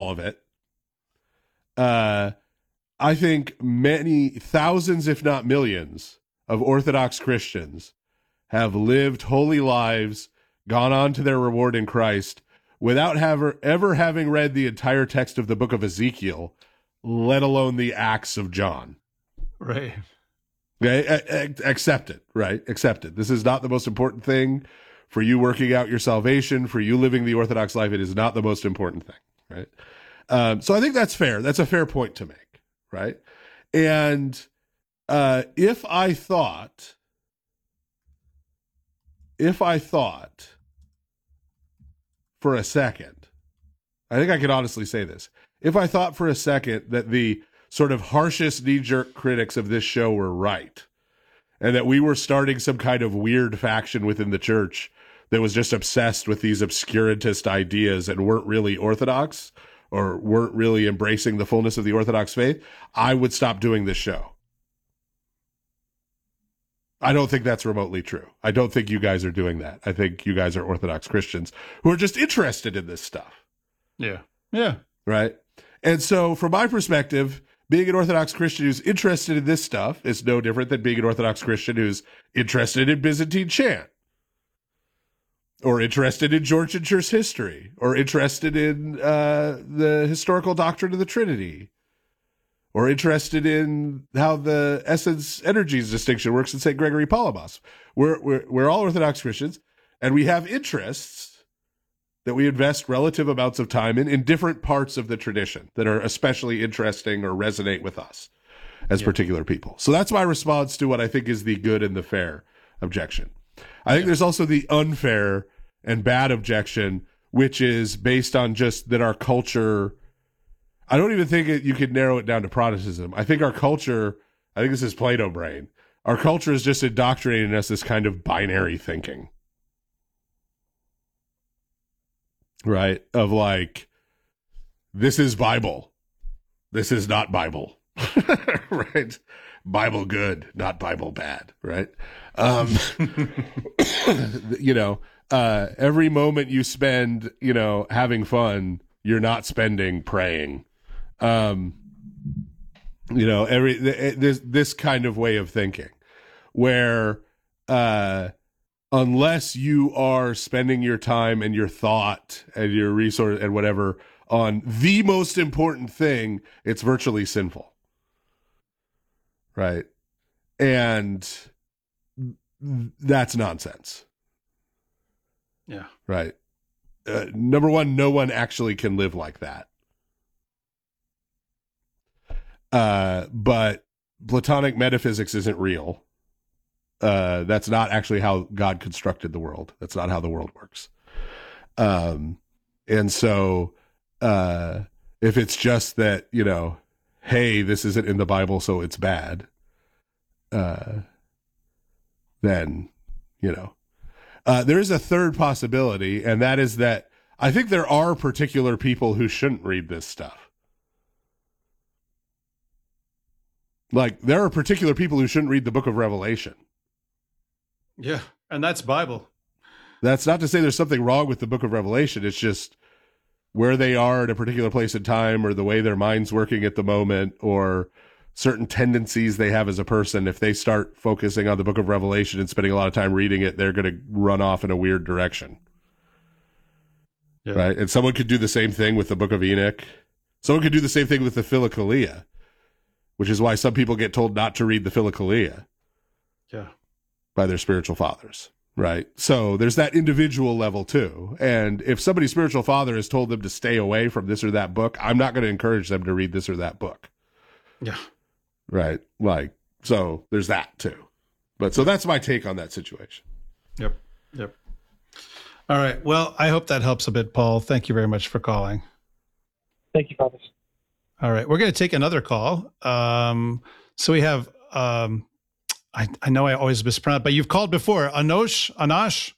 all of it. I think many thousands, if not millions, of Orthodox Christians have lived holy lives, gone on to their reward in Christ, without ever having read the entire text of the book of Ezekiel, let alone the Acts of John. Right. Okay? Accept it, right? Accept it. This is not the most important thing for you working out your salvation, for you living the Orthodox life. It is not the most important thing, right? So I think that's fair. That's a fair point to make, right? And if I thought for a second, I think I could honestly say this. If I thought for a second that the sort of harshest knee-jerk critics of this show were right, and that we were starting some kind of weird faction within the church that was just obsessed with these obscurantist ideas and weren't really Orthodox or weren't really embracing the fullness of the Orthodox faith, I would stop doing this show. I don't think that's remotely true. I don't think you guys are doing that. I think you guys are Orthodox Christians who are just interested in this stuff. Yeah. Yeah. Right? And so from my perspective, being an Orthodox Christian who's interested in this stuff is no different than being an Orthodox Christian who's interested in Byzantine chant, or interested in Georgian church history, or interested in the historical doctrine of the Trinity, or interested in how the essence energies distinction works in St. Gregory Palamas. We're all Orthodox Christians, and we have interests that we invest relative amounts of time in different parts of the tradition that are especially interesting or resonate with us as particular people. So that's my response to what I think is the good and the fair objection. I think there's also the unfair and bad objection, which is based on just that our culture, I don't even think you could narrow it down to Protestantism. I think our culture, I think this is Plato brain, our culture is just indoctrinating us this kind of binary thinking. Right? Of like, this is Bible. This is not Bible. Right? Bible good, not Bible bad. Right? Every moment you spend, having fun, you're not spending praying. This kind of way of thinking where, unless you are spending your time and your thought and your resource and whatever on the most important thing, it's virtually sinful. Right? And that's nonsense. Yeah. Right. Number one, no one actually can live like that. But Platonic metaphysics isn't real. That's not actually how God constructed the world. That's not how the world works. And so, if it's just that, hey, this isn't in the Bible, so it's bad, then, there is a third possibility, and that is that I think there are particular people who shouldn't read this stuff. Like, there are particular people who shouldn't read the book of Revelation. Yeah, and that's Bible. That's not to say there's something wrong with the book of Revelation. It's just where they are at a particular place in time, or the way their mind's working at the moment, or certain tendencies they have as a person. If they start focusing on the book of Revelation and spending a lot of time reading it, they're going to run off in a weird direction. Yeah. Right? And someone could do the same thing with the book of Enoch. Someone could do the same thing with the Philokalia, which is why some people get told not to read the Philokalia. Yeah. By their spiritual fathers, right? So there's that individual level too. And if somebody's spiritual father has told them to stay away from this or that book, I'm not going to encourage them to read this or that book. Yeah. Right? Like, so there's that too. But so that's my take on that situation. Yep. All right. Well, I hope that helps a bit, Paul. Thank you very much for calling. Thank you, Father. All right. We're going to take another call. So we have, I know I always mispronounce, but you've called before. Anosh?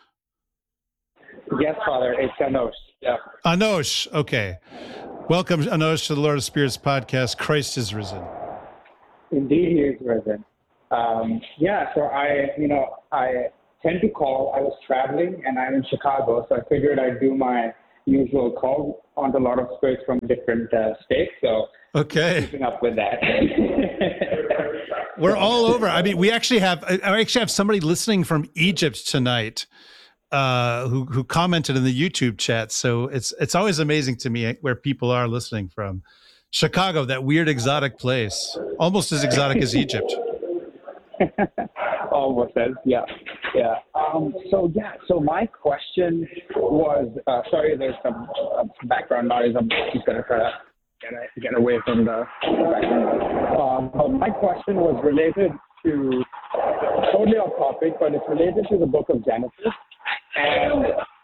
Yes, Father. It's Anosh. Yeah. Anosh. Okay. Welcome, Anosh, to the Lord of Spirits podcast. Christ is risen. Indeed, he is risen. So I tend to call. I was traveling and I'm in Chicago, so I figured I'd do my, usual call on a lot of spirits from different states. So Okay. keeping up with that. We're all over. I mean, I actually have somebody listening from Egypt tonight who commented in the YouTube chat. So it's always amazing to me where people are listening from. Chicago, that weird exotic place, almost as exotic as Egypt. Almost as, yeah. So my question was, sorry, there's some background noise. I'm just going to try to get away from the background. My question was related to, totally off topic, but it's related to the book of Genesis. And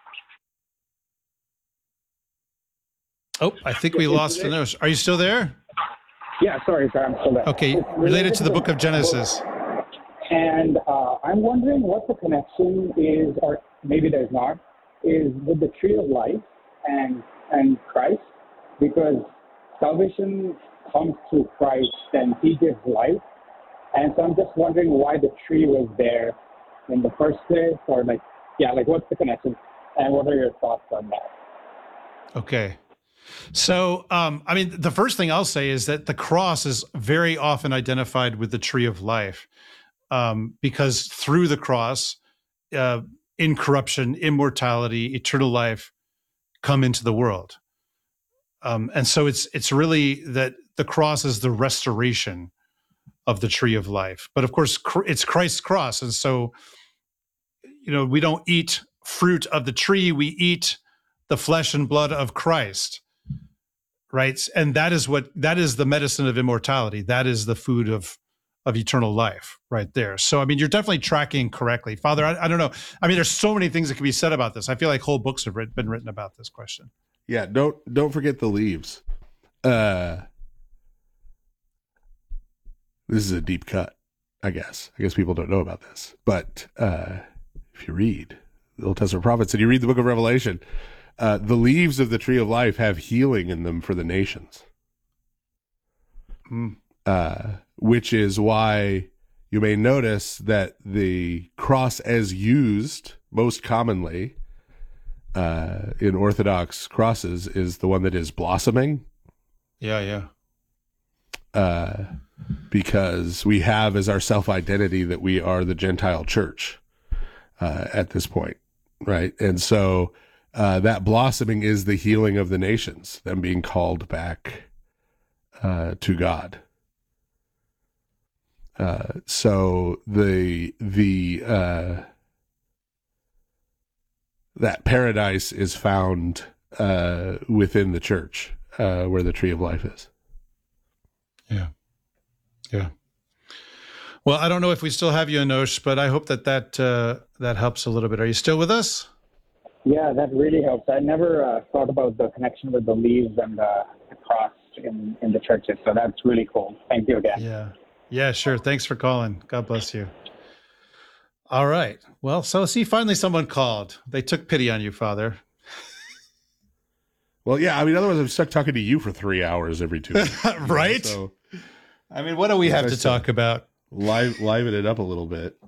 I think we lost the nose. Are you still there? yeah, sorry, I'm still there. Okay, It's related to the book of Genesis. And I'm wondering what the connection is, or maybe there's not, is with the tree of life and Christ, because salvation comes through Christ and he gives life. And so I'm just wondering why the tree was there in the first place, or what's the connection? And what are your thoughts on that? Okay. So, I mean, the first thing I'll say is that the cross is very often identified with the tree of life, because through the cross, incorruption, immortality, eternal life come into the world. And so it's really that the cross is the restoration of the tree of life. But of course, it's Christ's cross. And so, we don't eat fruit of the tree, we eat the flesh and blood of Christ. Right. And that is the medicine of immortality. That is the food of eternal life right there. So, I mean, you're definitely tracking correctly. Father, I don't know. I mean, there's so many things that can be said about this. I feel like whole books have been written about this question. Yeah. Don't forget the leaves. This is a deep cut, I guess. I guess people don't know about this. But if you read the Old Testament prophets and you read the book of Revelation, the leaves of the tree of life have healing in them for the nations. Which is why you may notice that the cross as used most commonly in Orthodox crosses is the one that is blossoming. Yeah. Because we have as our self-identity that we are the Gentile church at this point, right? And so that blossoming is the healing of the nations, them being called back to God. So that paradise is found within the church, where the tree of life is. Yeah. Well, I don't know if we still have you, Anosh, but I hope that helps a little bit. Are you still with us? Yeah, that really helps. I never thought about the connection with the leaves and the cross in the churches. So that's really cool. Thank you again. Yeah, sure. Thanks for calling. God bless you. All right. Well, so see, finally someone called. They took pity on you, Father. Well, yeah, I mean, otherwise I'm stuck talking to you for 3 hours every 2 weeks. Right? So, I mean, what do we have to talk about? Liven it up a little bit.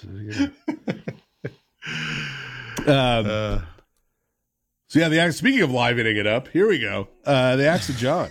So yeah, speaking of livening it up, here we go. The Acts of John.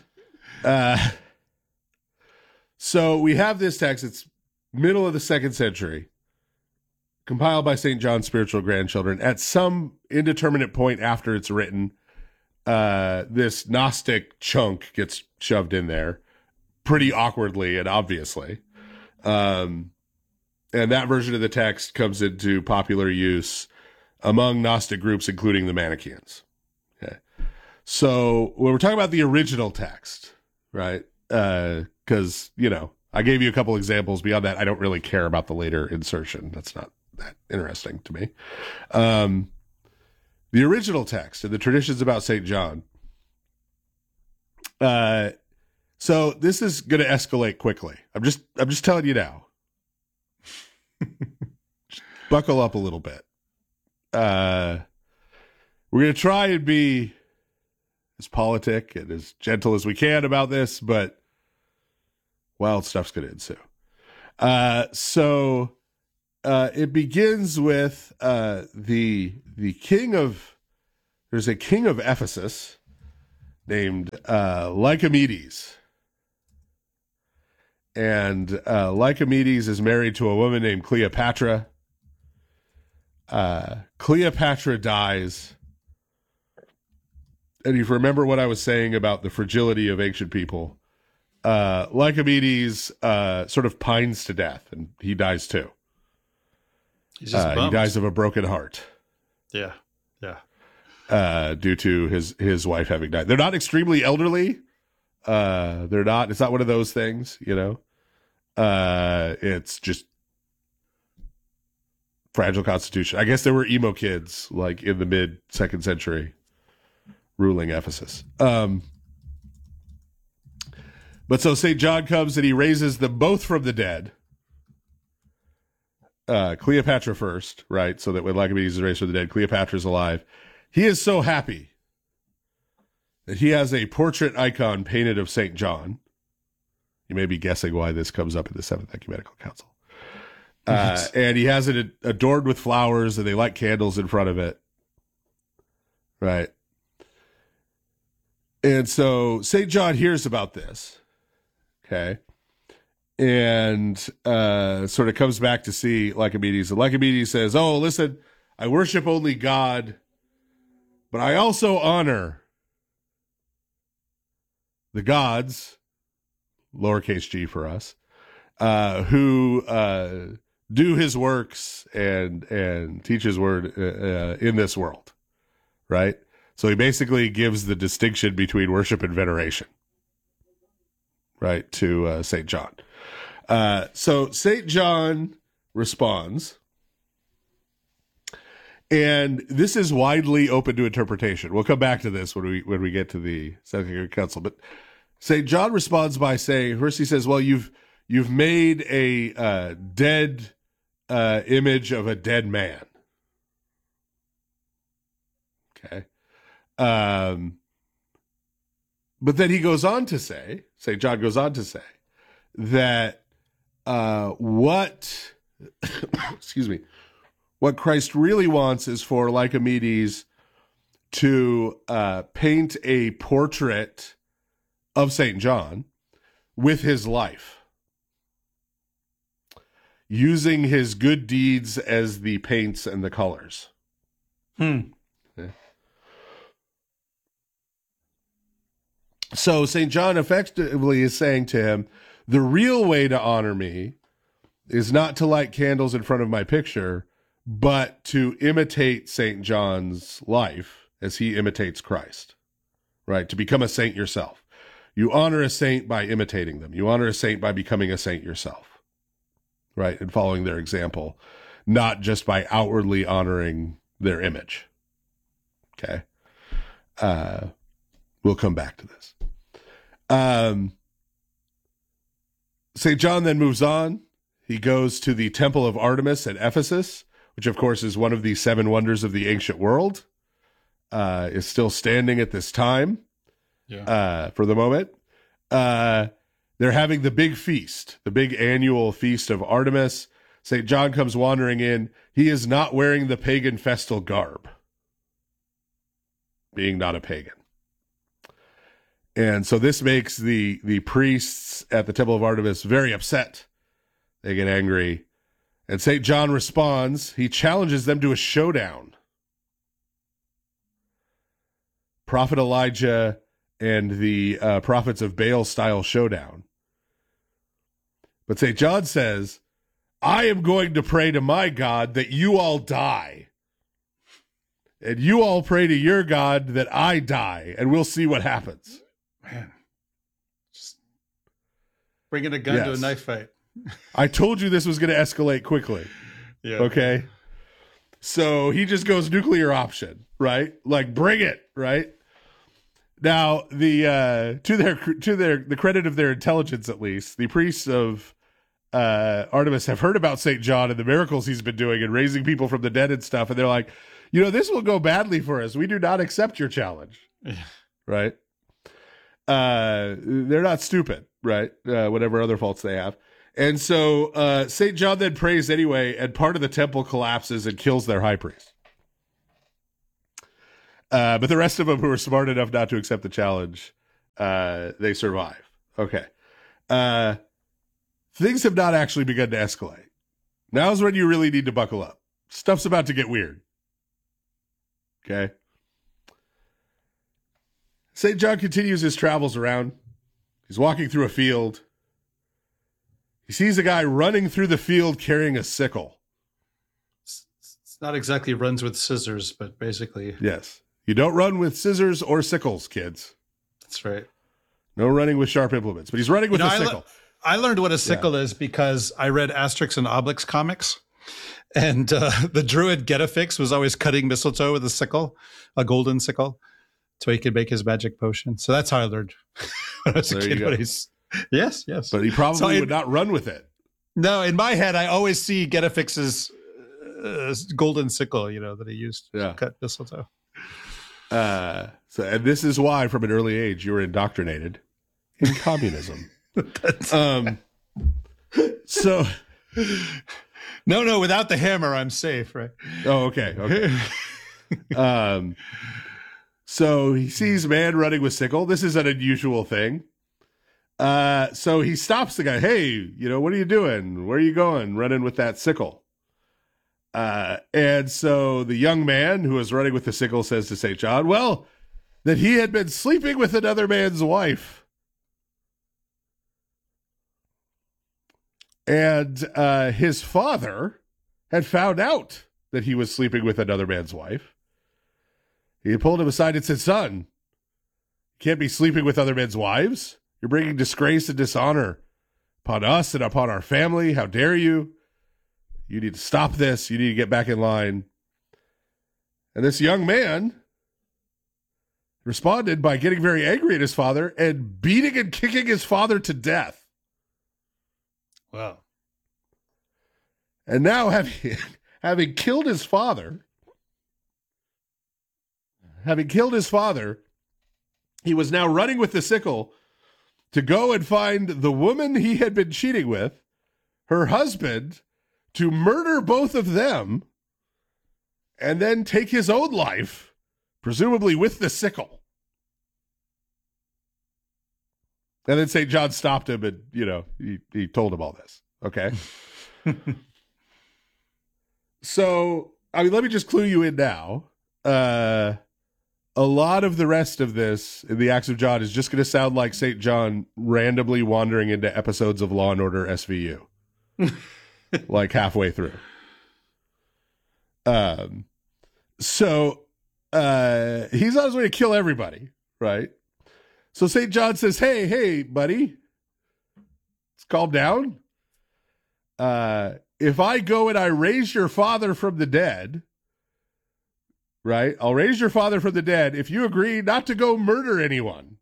So we have this text. It's middle of the 2nd century, compiled by St. John's spiritual grandchildren. At some indeterminate point after it's written, this Gnostic chunk gets shoved in there pretty awkwardly and obviously. And that version of the text comes into popular use among Gnostic groups, including the Manichaeans. Okay. So when we're talking about the original text, right? Because, I gave you a couple examples. Beyond that, I don't really care about the later insertion. That's not that interesting to me. The original text and the traditions about St. John. So this is going to escalate quickly. I'm just telling you now. Buckle up a little bit. We're going to try and be as politic and as gentle as we can about this, but wild stuff's going to ensue. So it begins with the king of there's a king of Ephesus named Lycomedes. And Lycomedes is married to a woman named Cleopatra. Cleopatra dies. And if you remember what I was saying about the fragility of ancient people, Lycomedes sort of pines to death, and he dies too. He's just he dies of a broken heart. Yeah. Due to his wife having died. They're not extremely elderly. They're not. It's not one of those things, you know. It's just fragile constitution. I guess there were emo kids like in the mid 2nd century ruling Ephesus. But so St. John comes and he raises them both from the dead. Cleopatra first, right? So that when Lycomedes is raised from the dead, Cleopatra's alive. He is so happy that he has a portrait icon painted of St. John. You may be guessing why this comes up in the Seventh Ecumenical Council. And he has it adorned with flowers, and they light candles in front of it. Right. And so St. John hears about this. Okay. And sort of comes back to see Lycomedes. And Lycomedes says, oh, listen, I worship only God, but I also honor the gods, lowercase g for us, who do his works and teach his word in this world, right? So he basically gives the distinction between worship and veneration, right, to St. John. So St. John responds, and this is widely open to interpretation. We'll come back to this when we get to the Second Ecumenical Council. But St. John responds by saying, first he says, well, you've made a dead image of a dead man. Okay. But then he goes on to say, St. John goes on to say that what Christ really wants is for Lycomedes to paint a portrait of St. John with his life, using his good deeds as the paints and the colors. Yeah. So St. John effectively is saying to him, the real way to honor me is not to light candles in front of my picture, but to imitate St. John's life as he imitates Christ, right? To become a saint yourself. You honor a saint by imitating them. You honor a saint by becoming a saint yourself, right? And following their example, not just by outwardly honoring their image. Okay. We'll come back to this. St. John then moves on. He goes to the Temple of Artemis at Ephesus, which of course is one of the 7 wonders of the ancient world, is still standing at this time. Yeah. For the moment. They're having the big feast, the big annual feast of Artemis. St. John comes wandering in. He is not wearing the pagan festal garb, being not a pagan. And so this makes the priests at the Temple of Artemis very upset. They get angry. And St. John responds. He challenges them to a showdown. Prophet Elijah and the prophets of Baal style showdown. But St. John says, I am going to pray to my God that you all die. And you all pray to your God that I die, and we'll see what happens. Man, just bringing a gun to a knife fight. I told you this was going to escalate quickly. Yeah. Okay. So he just goes nuclear option, right? Like, bring it, right? Now, the the credit of their intelligence, at least, the priests of Artemis have heard about St. John and the miracles he's been doing and raising people from the dead and stuff, and they're like, this will go badly for us. We do not accept your challenge, right? They're not stupid, right? Whatever other faults they have. And so St. John then prays anyway, and part of the temple collapses and kills their high priest. But the rest of them who are smart enough not to accept the challenge, they survive. Okay. Things have not actually begun to escalate. Now's when you really need to buckle up. Stuff's about to get weird. Okay. St. John continues his travels around. He's walking through a field. He sees a guy running through the field carrying a sickle. It's not exactly runs with scissors, but basically. Yes. You don't run with scissors or sickles, kids. That's right. No running with sharp implements, but he's running with a sickle. I learned what a sickle is because I read Asterix and Obelix comics. And the druid Getafix was always cutting mistletoe with a sickle, a golden sickle, so he could make his magic potion. So that's how I learned when I was a kid. Yes. But he probably would not run with it. No, in my head, I always see Getafix's golden sickle, that he used to cut mistletoe. And this is why, from an early age, you were indoctrinated in communism. So, no, without the hammer, I'm safe, right? Oh, okay. So he sees a man running with sickle. This is an unusual thing. So he stops the guy. Hey, what are you doing? Where are you going? Running with that sickle. And so the young man who was running with the sickle says to St. John, well, that he had been sleeping with another man's wife. And his father had found out that he was sleeping with another man's wife. He pulled him aside and said, son, you can't be sleeping with other men's wives. You're bringing disgrace and dishonor upon us and upon our family. How dare you? You need to stop this. You need to get back in line. And this young man responded by getting very angry at his father and beating and kicking his father to death. Wow. And now having killed his father, he was now running with the sickle to go and find the woman he had been cheating with, her husband, to murder both of them, and then take his own life, presumably with the sickle. And then St. John stopped him and, he told him all this. Okay. So, let me just clue you in now. A lot of the rest of this in the Acts of John is just going to sound like St. John randomly wandering into episodes of Law and Order SVU. Like halfway through. So he's on his way to kill everybody, right? So St. John says, hey, buddy, let's calm down. If I go and I raise your father from the dead, right? I'll raise your father from the dead if you agree not to go murder anyone.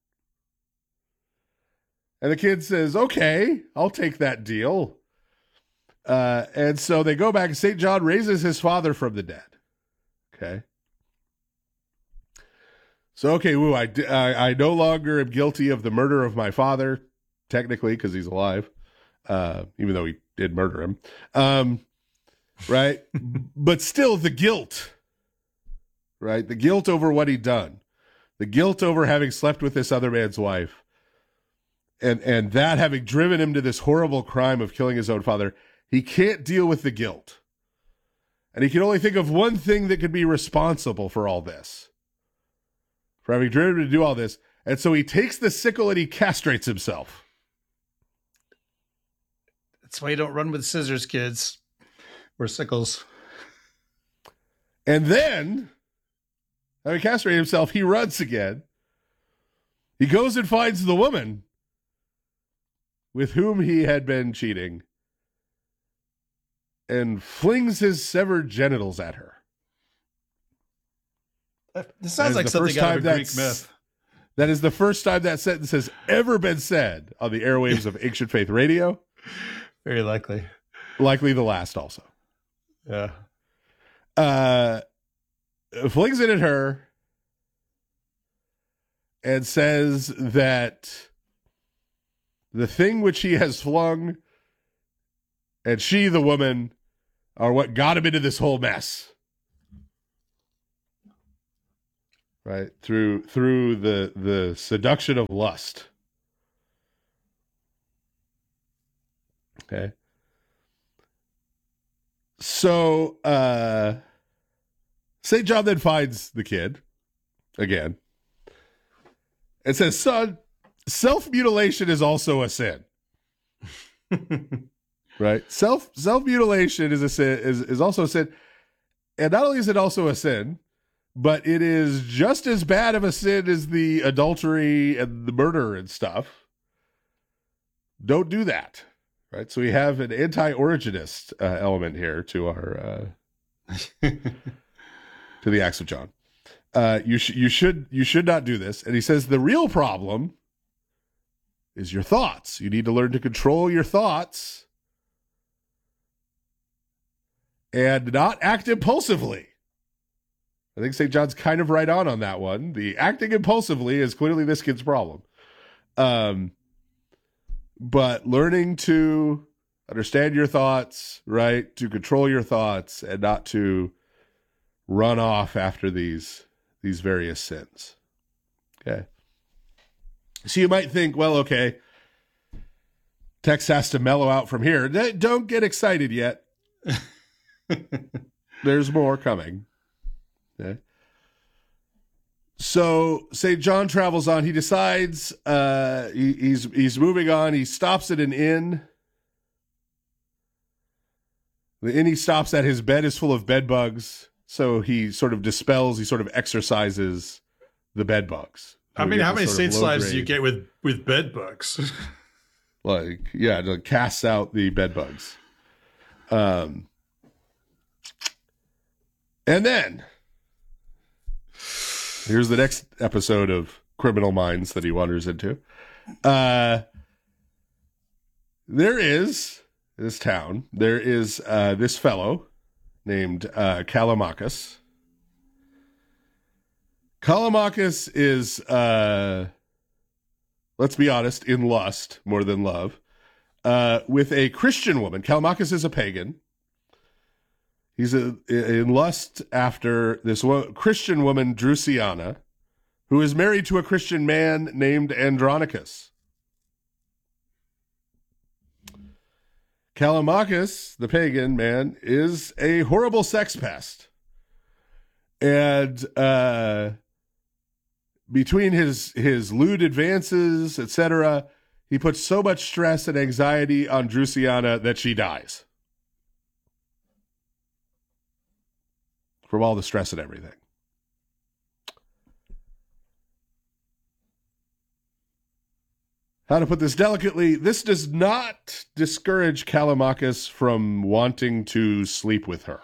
And the kid says, okay, I'll take that deal. And so they go back and St. John raises his father from the dead. Okay. So, okay, I no longer am guilty of the murder of my father, technically, because he's alive, even though he did murder him. Right? But still, the guilt, right? The guilt over what he'd done, the guilt over having slept with this other man's wife, and that having driven him to this horrible crime of killing his own father, he can't deal with the guilt. And he can only think of one thing that could be responsible for all this, for having driven him to do all this. And so he takes the sickle and he castrates himself. That's why you don't run with scissors, kids, or sickles. And then, having castrated himself, he runs again. He goes and finds the woman with whom he had been cheating and flings his severed genitals at her. This sounds like something out of a Greek myth. That is the first time that sentence has ever been said on the airwaves of Ancient Faith Radio. Very likely. Likely the last also. Yeah. Flings it at her and says that the thing which he has flung and she, the woman, are what got him into this whole mess. right? Through the seduction of lust. Okay. So St. John then finds the kid again and says, "Son, self-mutilation is also a sin." Right? Self-mutilation is a sin, is also a sin. And not only is it also a sin, but it is just as bad of a sin as the adultery and the murder and stuff. Don't do that. Right? So we have an anti-Origenist element here to our to the Acts of John. You should not do this. And he says the real problem is your thoughts. You need to learn to control your thoughts and not act impulsively. I think St. John's kind of right on that one. The acting impulsively is clearly this kid's problem. But learning to understand your thoughts, right? To control your thoughts and not to run off after these various sins. Okay. So you might think, well, okay, text has to mellow out from here. Don't get excited yet. There's more coming. Okay. So St. John travels on. He decides he's moving on. He stops at an inn. The inn he stops at, his bed is full of bed bugs. So he sort of dispels, he sort of exorcises the bed bugs. I mean, how many saints' lives do you get with bed bugs? Like, yeah, to cast out the bed bugs. And then here's the next episode of Criminal Minds that he wanders into. There is this town. There is this fellow named Callimachus. Callimachus is, let's be honest, in lust more than love, with a Christian woman. Callimachus is a pagan. He's in lust after this Christian woman, Drusiana, who is married to a Christian man named Andronicus. Callimachus, the pagan man, is a horrible sex pest. And between his lewd advances, etc., he puts so much stress and anxiety on Drusiana that she dies. From all the stress and everything. How to put this delicately, this does not discourage Callimachus from wanting to sleep with her.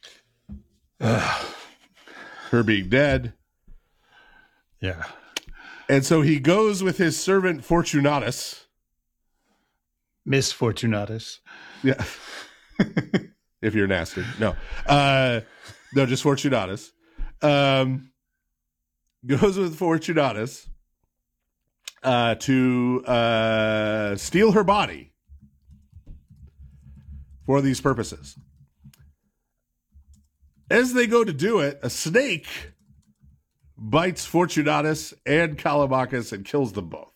Her being dead. Yeah. And so he goes with his servant Fortunatus. Miss Fortunatus. Yeah. If you're nasty. No. No, just Fortunatus. Goes with Fortunatus to steal her body for these purposes. As they go to do it, a snake bites Fortunatus and Callimachus and kills them both.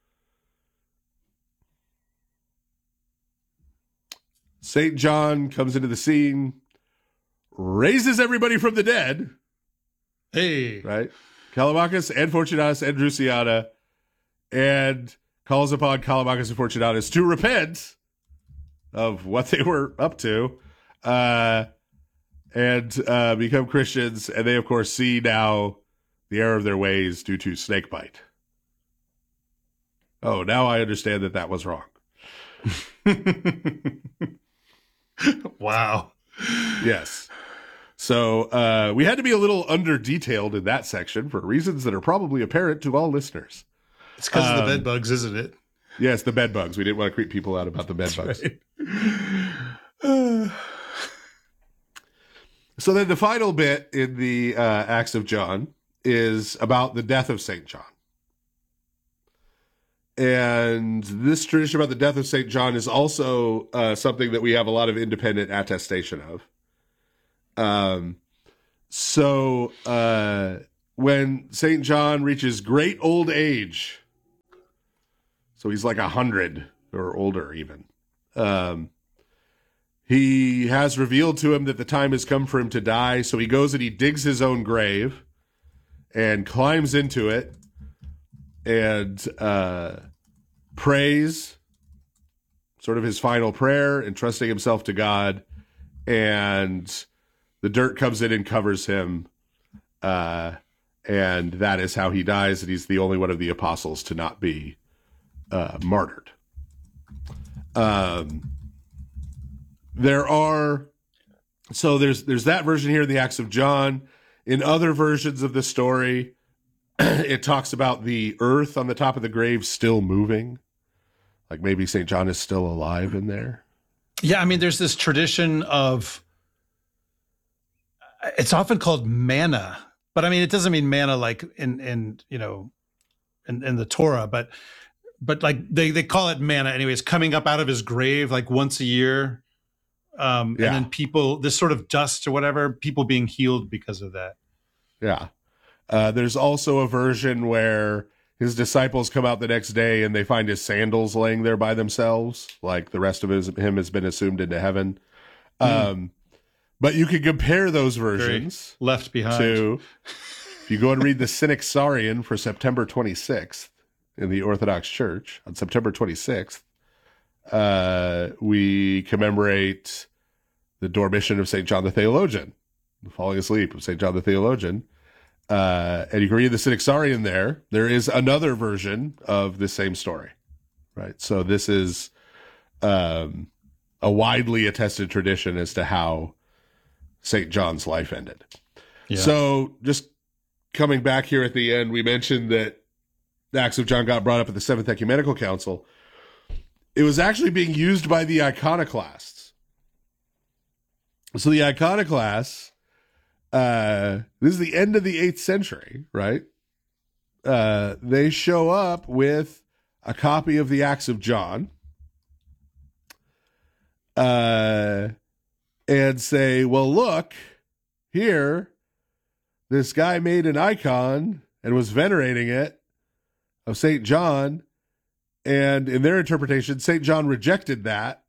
St. John comes into the scene, raises everybody from the dead. Hey. Right? Callimachus and Fortunatus and Drusiana, and calls upon Callimachus and Fortunatus to repent of what they were up to and become Christians. And they, of course, see now the error of their ways due to snake bite. Oh, now I understand that was wrong. Wow. Yes. So we had to be a little under-detailed in that section for reasons that are probably apparent to all listeners. It's because of the bed bugs, isn't it? Yes, the bed bugs. We didn't want to creep people out about the bed bugs. Right. So then the final bit in the Acts of John is about the death of St. John. And this tradition about the death of St. John is also something that we have a lot of independent attestation of. So when St. John reaches great old age, so he's like 100 or older even, he has revealed to him that the time has come for him to die. So he goes and he digs his own grave and climbs into it and prays, sort of his final prayer, entrusting himself to God. And the dirt comes in and covers him. And that is how he dies. And he's the only one of the apostles to not be martyred. There's that version here in the Acts of John. In other versions of the story, it talks about the earth on the top of the grave still moving. Like maybe St. John is still alive in there. Yeah, I mean, there's this tradition of, it's often called manna, but I mean, it doesn't mean manna like in the Torah, but like they call it manna anyways, coming up out of his grave like once a year. And then people, this sort of dust or whatever, people being healed because of that. Yeah. There's also a version where his disciples come out the next day and they find his sandals laying there by themselves, like the rest of him has been assumed into heaven. But you can compare those versions. Very left behind. To, if you go and read the Synaxarion for September 26th in the Orthodox Church, on September 26th, we commemorate the dormition of St. John the Theologian, the falling asleep of St. John the Theologian. And you can read the Synaxarion there. There is another version of the same story, right? So this is a widely attested tradition as to how St. John's life ended. Yeah. So just coming back here at the end, we mentioned that the Acts of John got brought up at the Seventh Ecumenical Council. It was actually being used by the iconoclasts. So the iconoclasts, this is the end of the 8th century, right? They show up with a copy of the Acts of John and say, well, look, here, this guy made an icon and was venerating it of St. John. And in their interpretation, St. John rejected that.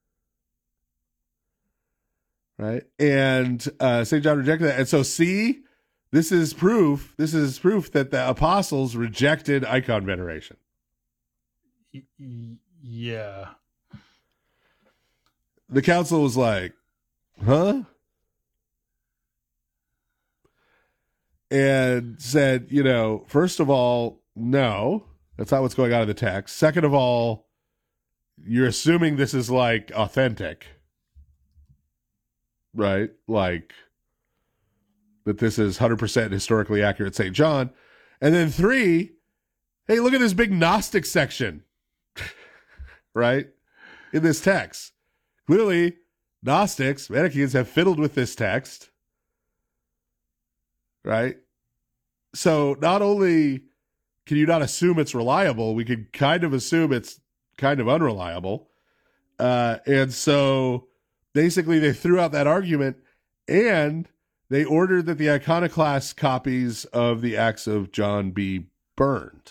Right? And St. John rejected that. And so, see, this is proof that the apostles rejected icon veneration. Yeah. The council was like, huh? And said, first of all, no, that's not what's going on in the text. Second of all, you're assuming this is like authentic, right? Like that this is 100% historically accurate St. John. And then 3, hey, look at this big Gnostic section, right? In this text. Clearly, Gnostics, Manichaeans have fiddled with this text, right? So not only can you not assume it's reliable, we could kind of assume it's kind of unreliable. And so basically they threw out that argument and they ordered that the iconoclast copies of the Acts of John be burned.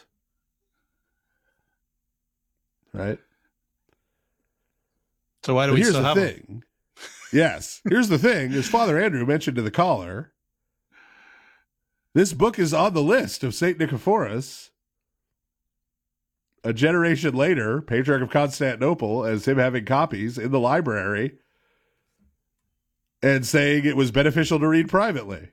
Right? So why do we still have them? Yes. Here's the thing. As Father Andrew mentioned to the caller, this book is on the list of St. Nicephorus. A generation later, Patriarch of Constantinople, as him having copies in the library and saying it was beneficial to read privately.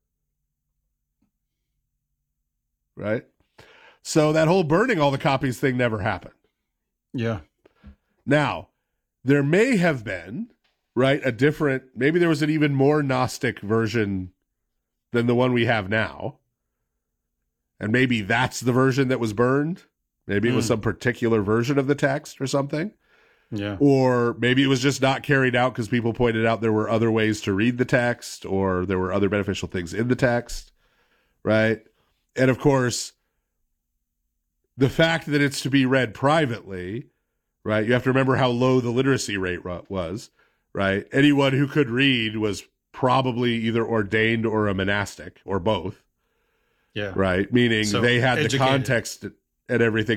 Right? So that whole burning all the copies thing never happened. Yeah. Now, there may have been, right, maybe there was an even more Gnostic version than the one we have now. And maybe that's the version that was burned. Maybe it was some particular version of the text or something. Yeah. Or maybe it was just not carried out because people pointed out there were other ways to read the text or there were other beneficial things in the text, right? And of course, the fact that it's to be read privately, right? You have to remember how low the literacy rate was, right? Anyone who could read was probably either ordained or a monastic or both, Yeah. right? Meaning So they had the educated. context and everything